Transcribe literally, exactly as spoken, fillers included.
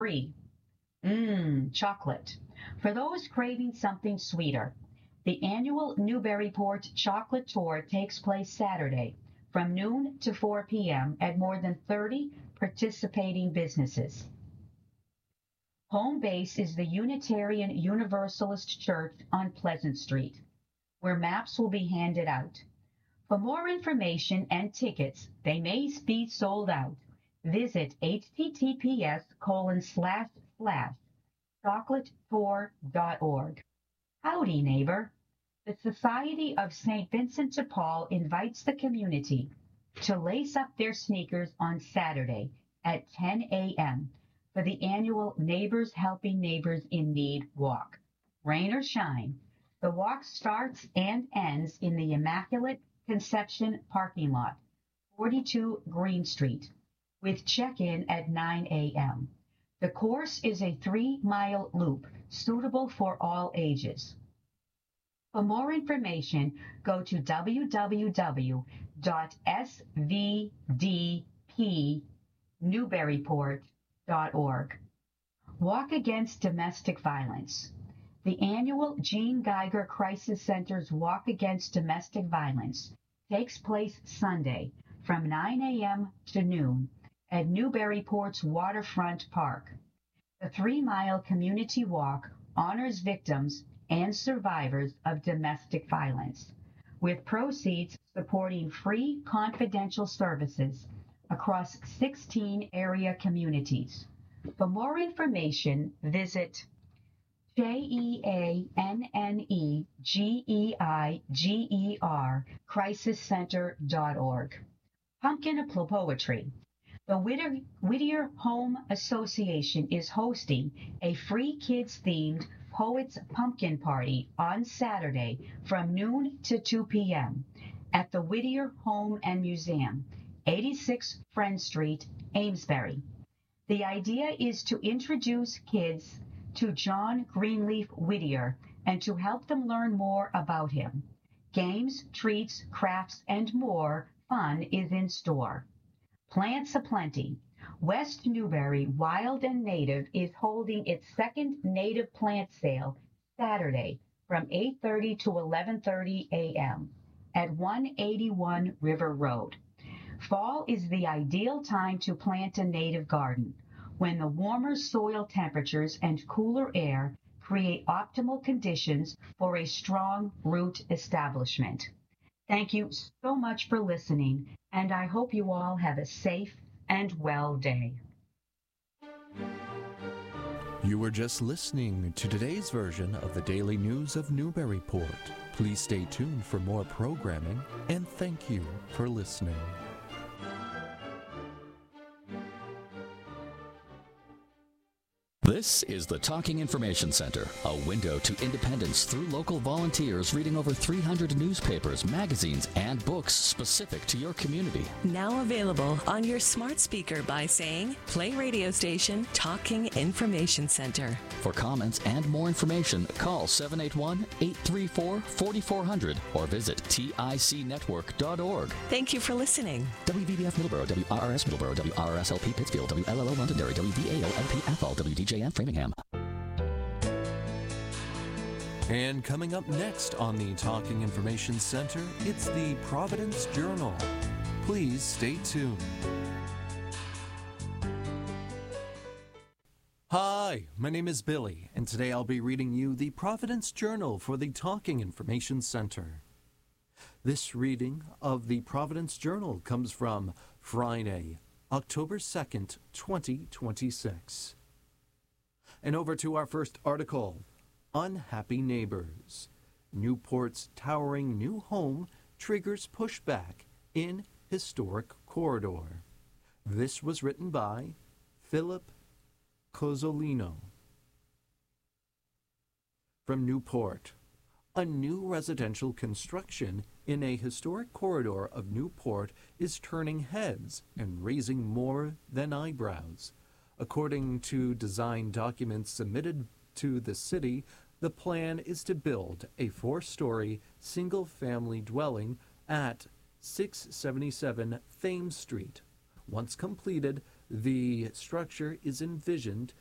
Three. Mmm, chocolate. For those craving something sweeter, the annual Newburyport Chocolate Tour takes place Saturday from noon to four p.m. at more than thirty participating businesses. Home base is the Unitarian Universalist Church on Pleasant Street, where maps will be handed out. For more information and tickets, they may be sold out. Visit https colon slash slash chocolatetour dot org. Howdy, neighbor. The Society of Saint Vincent de Paul invites the community to lace up their sneakers on Saturday at ten a.m. for the annual Neighbors Helping Neighbors in Need walk. Rain or shine, the walk starts and ends in the Immaculate Conception parking lot, forty-two Green Street, with check-in at nine a.m. The course is a three-mile loop suitable for all ages. For more information, go to w w w dot s v d p newburyport dot org. Walk Against Domestic Violence. The annual Jean Geiger Crisis Center's Walk Against Domestic Violence takes place Sunday from nine a.m. to noon at Newburyport's Waterfront Park. The three-mile community walk honors victims and survivors of domestic violence, with proceeds supporting free confidential services across sixteen area communities. For more information, visit J E A N N E G E I G E R crisis center dot org. Pumpkin Poetry. The Whittier, Whittier Home Association is hosting a free kids-themed Poets Pumpkin Party on Saturday from noon to two p.m. at the Whittier Home and Museum, eighty-six Friend Street, Amesbury. The idea is to introduce kids to John Greenleaf Whittier and to help them learn more about him. Games, treats, crafts, and more fun is in store. Plants aplenty. West Newbury Wild and Native is holding its second native plant sale Saturday from eight thirty to eleven thirty a.m. at one eighty-one River Road. Fall is the ideal time to plant a native garden, when the warmer soil temperatures and cooler air create optimal conditions for a strong root establishment. Thank you so much for listening, and I hope you all have a safe and well day. You were just listening to today's version of the Daily News of Newburyport. Please stay tuned for more programming, and thank you for listening. This is the Talking Information Center, a window to independence through local volunteers reading over three hundred newspapers, magazines, and books specific to your community. Now available on your smart speaker by saying, play radio station Talking Information Center. For comments and more information, call seven eight one, eight three four, four four zero zero or visit tic network dot org. Thank you for listening. W V B F Middleborough, W R R S Middleborough, W R R S L P Pittsfield, W L L O Londonderry, W V A O L P Athol, W D J N Framingham. And coming up next on the Talking Information Center, it's the Providence Journal. Please stay tuned. Hi, my name is Billy, and today I'll be reading you the Providence Journal for the Talking Information Center. This reading of the Providence Journal comes from Friday, October second, twenty twenty-six. And over to our first article, Unhappy Neighbors. Newport's towering new home triggers pushback in historic corridor. This was written by Philip Cozzolino. From Newport, a new residential construction in a historic corridor of Newport is turning heads and raising more than eyebrows. According to design documents submitted to the city, the plan is to build a four-story single-family dwelling at six seventy-seven Thames Street. Once completed, the structure is envisioned